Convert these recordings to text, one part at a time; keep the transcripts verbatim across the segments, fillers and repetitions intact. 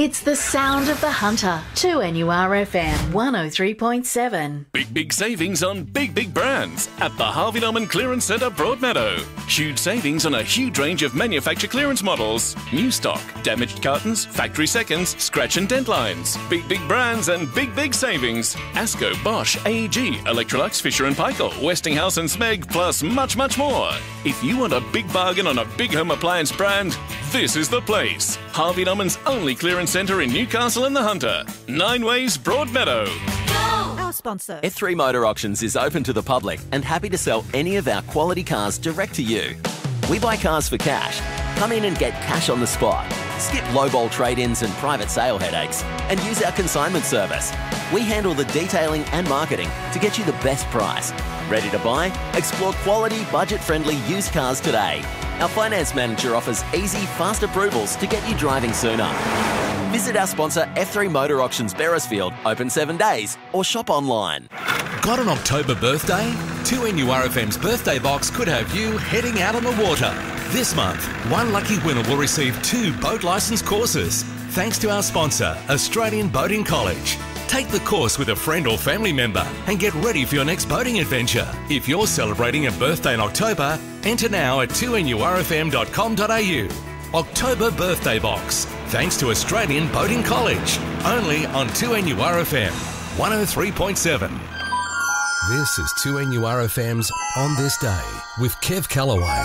It's the sound of the hunter. two N U R F M one oh three point seven. Big, big savings on big, big brands at the Harvey Norman Clearance Centre, Broadmeadow. Huge savings on a huge range of manufacturer clearance models. New stock, damaged cartons, factory seconds, scratch and dent lines. Big, big brands and big, big savings. Asco, Bosch, A E G, Electrolux, Fisher and Paykel, Westinghouse and Smeg, plus much, much more. If you want a big bargain on a big home appliance brand, this is the place. Harvey Norman's only clearance centre in Newcastle and the Hunter. Nine Ways, Broadmeadow. Our sponsor. F three Motor Auctions is open to the public and happy to sell any of our quality cars direct to you. We buy cars for cash. Come in and get cash on the spot. Skip lowball trade-ins and private sale headaches and use our consignment service. We handle the detailing and marketing to get you the best price. Ready to buy? Explore quality, budget-friendly used cars today. Our finance manager offers easy, fast approvals to get you driving sooner. Visit our sponsor F three Motor Auctions Beresfield, open seven days, or shop online. Got an October birthday? two N U R F M's birthday box could have you heading out on the water. This month, one lucky winner will receive two boat licence courses, thanks to our sponsor, Australian Boating College. Take the course with a friend or family member and get ready for your next boating adventure. If you're celebrating a birthday in October, enter now at two N U R F M dot com dot A U. October Birthday Box, thanks to Australian Boating College. Only on two N U R F M, one oh three point seven. This is two N U R F M's On This Day with Kev Callaway.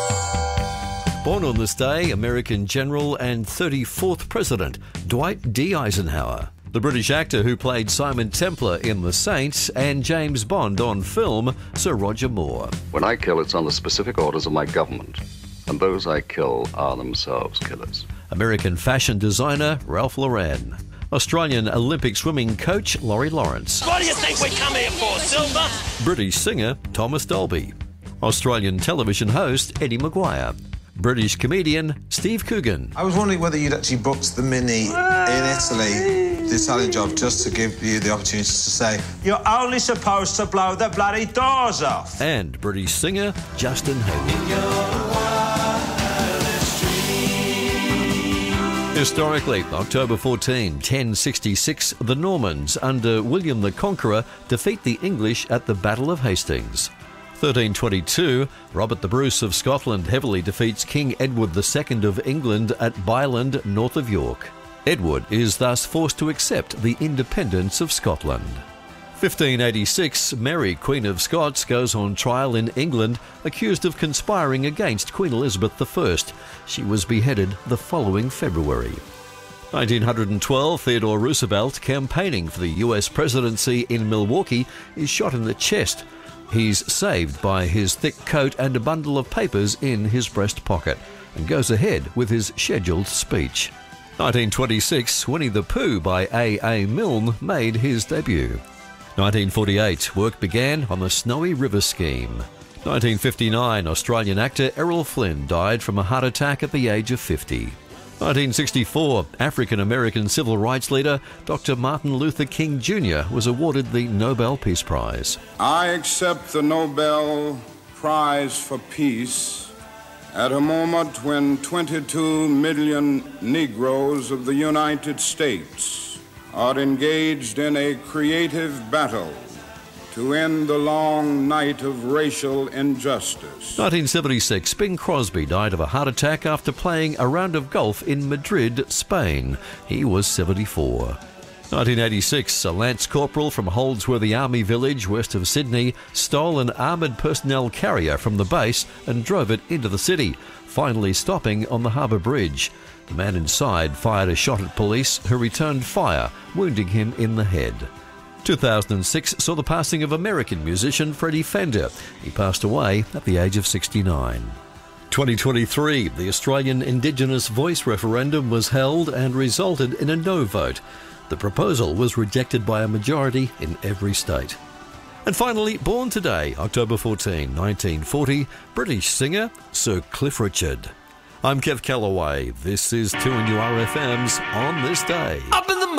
Born on this day, American General and thirty-fourth President Dwight D. Eisenhower. The British actor who played Simon Templar in The Saints, and James Bond on film, Sir Roger Moore. When I kill, it's on the specific orders of my government, and those I kill are themselves killers. American fashion designer Ralph Lauren. Australian Olympic swimming coach Laurie Lawrence. What do you think we come here for, Silver? British singer Thomas Dolby. Australian television host Eddie Maguire. British comedian Steve Coogan. I was wondering whether you'd actually booked the Mini in Italy, the Italian job, just to give you the opportunity to say, you're only supposed to blow the bloody doors off. And British singer Justin Hayward. Historically, October fourteenth, ten sixty-six, the Normans under William the Conqueror defeat the English at the Battle of Hastings. thirteen twenty-two, Robert the Bruce of Scotland heavily defeats King Edward the Second of England at Byland, north of York. Edward is thus forced to accept the independence of Scotland. fifteen eighty-six, Mary, Queen of Scots, goes on trial in England, accused of conspiring against Queen Elizabeth the First. She was beheaded the following February. nineteen twelve, Theodore Roosevelt, campaigning for the U S presidency in Milwaukee, is shot in the chest. He's saved by his thick coat and a bundle of papers in his breast pocket, and goes ahead with his scheduled speech. nineteen twenty-six, Winnie the Pooh by A A Milne made his debut. nineteen forty-eight, work began on the Snowy River scheme. nineteen fifty-nine, Australian actor Errol Flynn died from a heart attack at the age of fifty. nineteen sixty-four, African-American civil rights leader Doctor Martin Luther King Junior was awarded the Nobel Peace Prize. I accept the Nobel Prize for Peace at a moment when twenty-two million Negroes of the United States are engaged in a creative battle to end the long night of racial injustice. nineteen seventy-six, Bing Crosby died of a heart attack after playing a round of golf in Madrid, Spain. He was seventy-four. nineteen eighty-six, a Lance Corporal from Holdsworthy Army Village, west of Sydney, stole an armoured personnel carrier from the base and drove it into the city, finally stopping on the Harbour Bridge. The man inside fired a shot at police, who returned fire, wounding him in the head. two thousand six saw the passing of American musician Freddie Fender. He passed away at the age of sixty-nine. twenty twenty-three, the Australian Indigenous Voice referendum was held and resulted in a no vote. The proposal was rejected by a majority in every state. And finally, born today, October fourteenth, nineteen forty, British singer Sir Cliff Richard. I'm Kev Callaway. This is two N U R F M's On This Day. Up in the